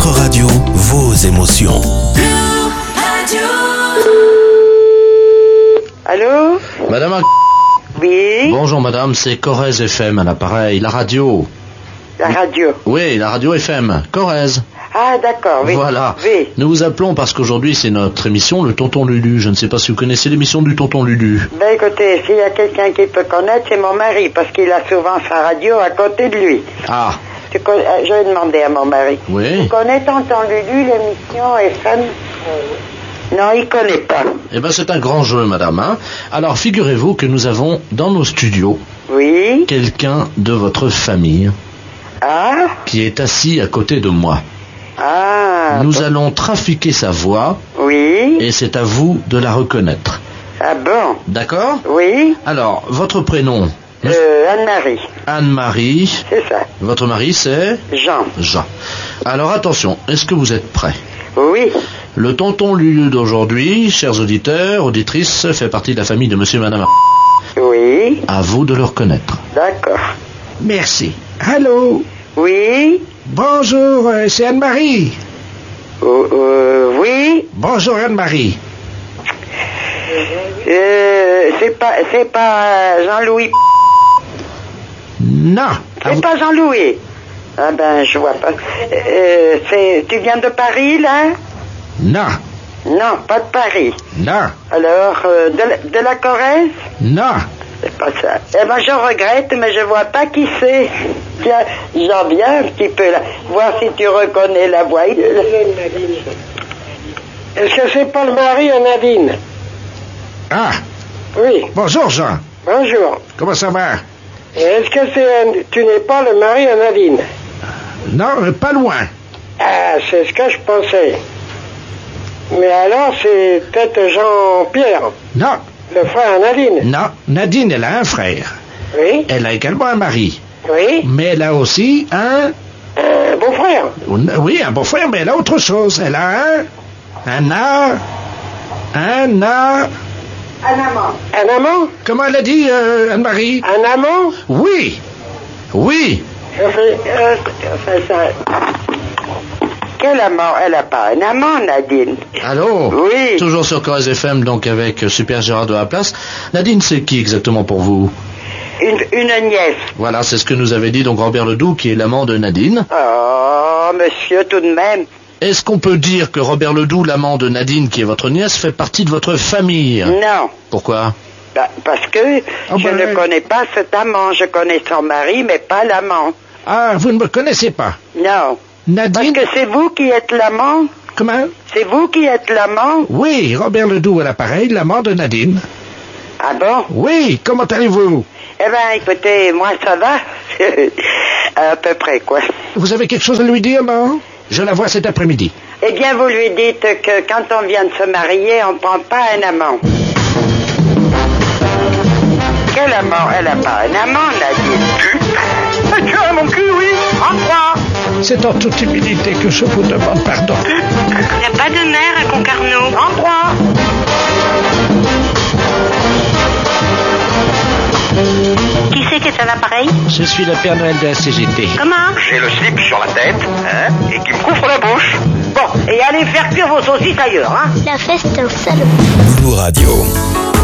votre radio, vos émotions. Allô? Madame Oui? Bonjour madame, c'est Corrèze FM à l'appareil, la radio. La radio? Oui, la radio FM, Corrèze. Ah, d'accord, oui. Voilà. Oui. Nous vous appelons parce qu'aujourd'hui c'est notre émission, le Tonton Lulu. Je ne sais pas si vous connaissez l'émission du Tonton Lulu. Ben écoutez, s'il y a quelqu'un qui peut connaître, c'est mon mari, parce qu'il a souvent sa radio à côté de lui. Ah, Je vais demander à mon mari. oui. Tu connais Tonton Lulu, l'émission FM? Non, il connaît pas. Eh ben c'est un grand jeu madame. Hein. Alors figurez-vous que nous avons dans nos studios Oui? quelqu'un de votre famille Ah? qui est assis à côté de moi. Ah? Nous allons trafiquer sa voix Oui? et c'est à vous de la reconnaître. Ah bon? D'accord? Oui? Alors, votre prénom? Anne-Marie. Anne-Marie. C'est ça. Votre mari, c'est? Jean. Jean. Alors attention, est-ce que vous êtes prêts? Oui? Le Tonton Lulu d'aujourd'hui, chers auditeurs, auditrices, fait partie de la famille de monsieur et madame. Oui? À vous de le reconnaître. D'accord. Merci. Allô? Oui? Bonjour, c'est Anne-Marie. Oui? Bonjour Anne-Marie. C'est pas Jean-Louis. Non. C'est pas Jean-Louis. Ah ben, je vois pas. Tu viens de Paris, là? Non. Non, pas de Paris. Non. Alors, de la Corrèze? Non. C'est pas ça. Eh ben, je regrette, mais je vois pas qui c'est. Tiens, j'en viens un petit peu là. Voir si tu reconnais la voix. Est-ce que c'est pas le mari à Nadine? Ah, Oui. bonjour Jean. Bonjour. Comment ça va? Est-ce que tu n'es pas le mari à Nadine? Non, pas loin. Ah, c'est ce que je pensais. Mais alors, c'est peut-être Jean-Pierre, Non. le frère à Nadine. Non, Nadine, elle a un frère. Oui. Elle a également un mari. Oui. Mais elle a aussi un... Un beau-frère. Oui, un beau-frère, mais elle a autre chose. Elle a un amant. Un amant? Comment elle a dit, Anne-Marie? Un amant? Oui. Oui. Quel amant? Elle a pas un amant, Nadine. Allô? Oui. Toujours sur Corrèze FM, donc avec Super Gérard de la Place. Nadine, c'est qui exactement pour vous? Une nièce. Voilà, c'est ce que nous avait dit donc Robert Ledoux, qui est l'amant de Nadine. Oh, monsieur, tout de même. Est-ce qu'on peut dire que Robert Ledoux, l'amant de Nadine, qui est votre nièce, fait partie de votre famille? Non. Pourquoi? Parce que je ne connais pas cet amant. Je connais son mari, mais pas l'amant. Ah, vous ne me connaissez pas. Non. Parce Nadine... que c'est vous qui êtes l'amant? Comment? C'est vous qui êtes l'amant? Oui, Robert Ledoux à l'appareil, l'amant de Nadine. Ah bon? Oui, comment allez-vous? Eh ben, écoutez, moi, ça va. À peu près, quoi. Vous avez quelque chose à lui dire, non? Je la vois cet après-midi. Eh bien, vous lui dites que quand on vient de se marier, on ne prend pas un amant. Quel amant? Elle n'a pas un amant, Nadine. Tu as mon cul, oui. En trois. C'est en toute humilité que je vous demande pardon. Il n'y a pas de mère à Concarneau. En trois. Qui c'est qui est à l'appareil? Je suis le Père Noël de la CGT. Comment? J'ai le slip sur la tête, hein, et qui me couvre la bouche. Bon, et allez faire cuire vos saucisses ailleurs, hein. La feste au salon. Loulou Radio.